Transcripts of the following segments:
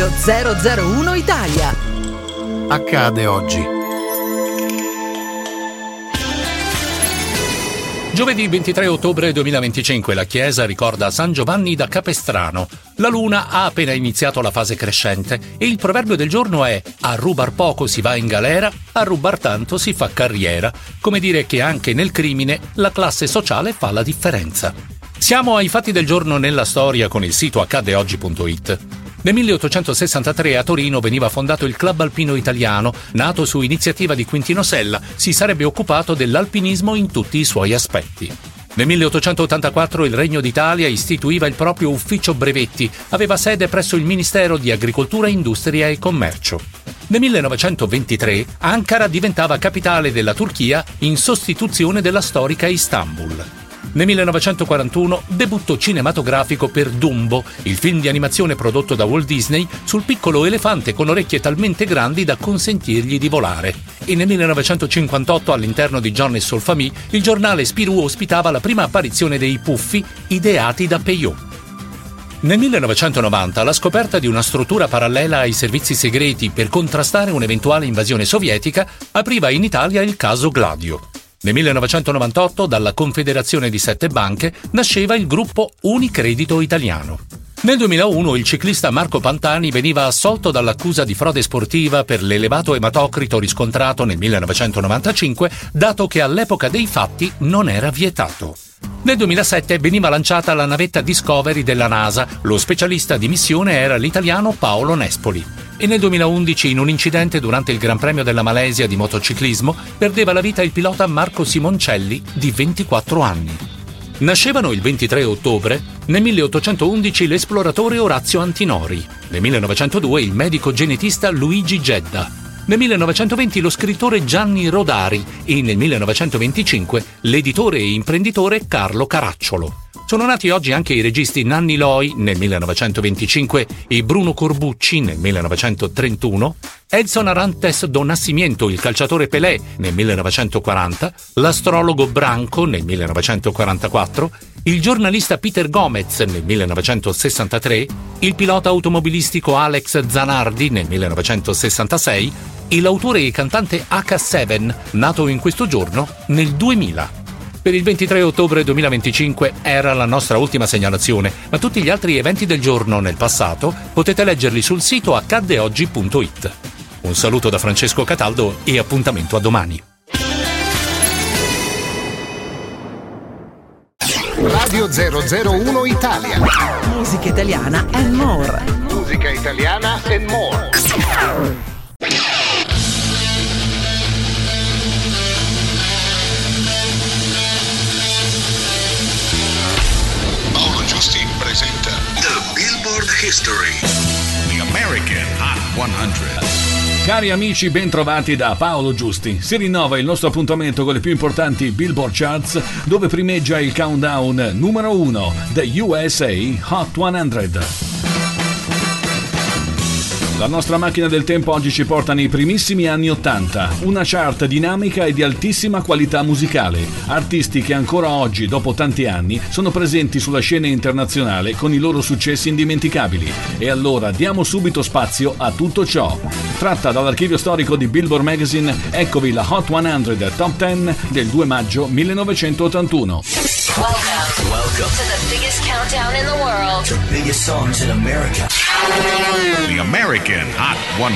001 Italia. Accade oggi. Giovedì 23 ottobre 2025 la Chiesa ricorda San Giovanni da Capestrano. La luna ha appena iniziato la fase crescente e il proverbio del giorno è: a rubar poco si va in galera, a rubar tanto si fa carriera. Come dire che anche nel crimine la classe sociale fa la differenza. Siamo ai fatti del giorno nella storia con il sito accadeoggi.it. Nel 1863 a Torino veniva fondato il Club Alpino Italiano, nato su iniziativa di Quintino Sella. Si sarebbe occupato dell'alpinismo in tutti i suoi aspetti. Nel 1884 il Regno d'Italia istituiva il proprio ufficio brevetti, aveva sede presso il Ministero di Agricoltura, Industria e Commercio. Nel 1923 Ankara diventava capitale della Turchia in sostituzione della storica Istanbul. Nel 1941 debutto cinematografico per Dumbo, il film di animazione prodotto da Walt Disney sul piccolo elefante con orecchie talmente grandi da consentirgli di volare. E nel 1958 all'interno di John e Solfamì il giornale Spirou ospitava la prima apparizione dei Puffi ideati da Peyote. Nel 1990 la scoperta di una struttura parallela ai servizi segreti per contrastare un'eventuale invasione sovietica apriva in Italia il caso Gladio. Nel 1998, dalla Confederazione di 7 banche, nasceva il gruppo Unicredito Italiano. Nel 2001 il ciclista Marco Pantani veniva assolto dall'accusa di frode sportiva per l'elevato ematocrito riscontrato nel 1995, dato che all'epoca dei fatti non era vietato. Nel 2007 veniva lanciata la navetta Discovery della NASA, lo specialista di missione era l'italiano Paolo Nespoli. E nel 2011, in un incidente durante il Gran Premio della Malesia di motociclismo, perdeva la vita il pilota Marco Simoncelli, di 24 anni. Nascevano il 23 ottobre, nel 1811 l'esploratore Orazio Antinori, nel 1902 il medico genetista Luigi Gedda, nel 1920 lo scrittore Gianni Rodari e nel 1925 l'editore e imprenditore Carlo Caracciolo. Sono nati oggi anche i registi Nanni Loi nel 1925 e Bruno Corbucci nel 1931, Edson Arantes do Nascimento, il calciatore Pelé nel 1940, l'astrologo Branco nel 1944, il giornalista Peter Gomez nel 1963, il pilota automobilistico Alex Zanardi nel 1966 e l'autore e cantante H7, nato in questo giorno nel 2000. Per il 23 ottobre 2025 era la nostra ultima segnalazione, ma tutti gli altri eventi del giorno nel passato potete leggerli sul sito accadeoggi.it. Un saluto da Francesco Cataldo e appuntamento a domani. Radio 001 Italia. Musica italiana and more. Musica italiana and more. Presenta The Billboard History, The American Hot 100. Cari amici, ben trovati da Paolo Giusti. Si rinnova il nostro appuntamento con le più importanti Billboard Charts, dove primeggia il countdown numero 1, The USA Hot 100. La nostra macchina del tempo oggi ci porta nei primissimi anni 80, una chart dinamica e di altissima qualità musicale, artisti che ancora oggi, dopo tanti anni, sono presenti sulla scena internazionale con i loro successi indimenticabili. E allora diamo subito spazio a tutto ciò. Tratta dall'archivio storico di Billboard Magazine, eccovi la Hot 100 Top 10 del 2 maggio 1981. Welcome to the biggest countdown in the world. The biggest songs in America. The American Hot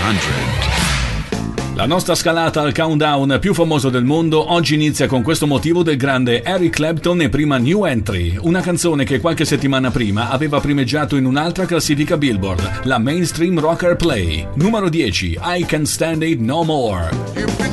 100. La nostra scalata al countdown più famoso del mondo oggi inizia con questo motivo del grande Eric Clapton e prima New Entry, una canzone che qualche settimana prima aveva primeggiato in un'altra classifica Billboard, la Mainstream Rocker Play. Numero 10, I Can't Stand It No More.